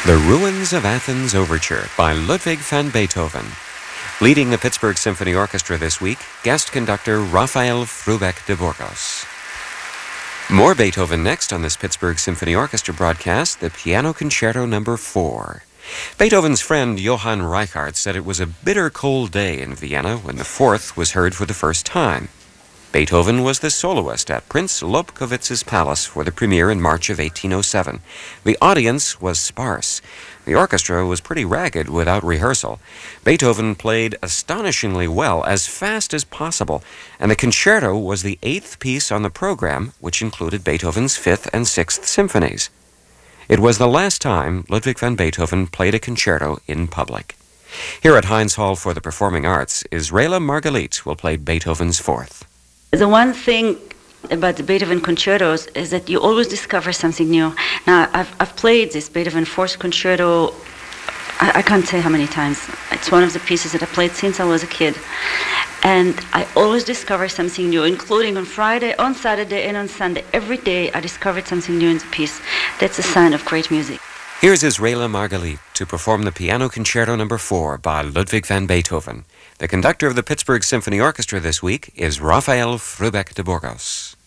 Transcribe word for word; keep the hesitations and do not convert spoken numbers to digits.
The Ruins of Athens Overture by Ludwig van Beethoven. Leading the Pittsburgh Symphony Orchestra this week, guest conductor Rafael Frubeck de Burgos. More Beethoven next on this Pittsburgh Symphony Orchestra broadcast, the Piano Concerto Number four. Beethoven's friend Johann Reichart said it was a bitter cold day in Vienna when the fourth was heard for the first time. Beethoven was the soloist at Prince Lobkowitz's palace for the premiere in March of eighteen oh seven. The audience was sparse. The orchestra was pretty ragged without rehearsal. Beethoven played astonishingly well, as fast as possible, and the concerto was the eighth piece on the program, which included Beethoven's fifth and sixth symphonies. It was the last time Ludwig van Beethoven played a concerto in public. Here at Heinz Hall for the Performing Arts, Israela Margalit will play Beethoven's fourth. The one thing about the Beethoven concertos is that you always discover something new. Now, I've, I've played this Beethoven fourth concerto, I, I can't say how many times. It's one of the pieces that I played since I was a kid. And I always discover something new, including on Friday, on Saturday, and on Sunday. Every day I discovered something new in the piece. That's a sign of great music. Here's Israela Margalit to perform the Piano Concerto Number four by Ludwig van Beethoven. The conductor of the Pittsburgh Symphony Orchestra this week is Rafael Frubeck de Burgos.